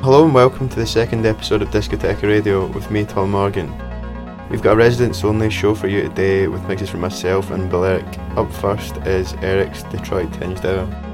Hello and welcome to the second episode of Discoteca Radio with me, Tom Morgan. We've got a residents only show for you today with mixes from myself and Bill Eric. Up first is Eric's Detroit Tinged Hour.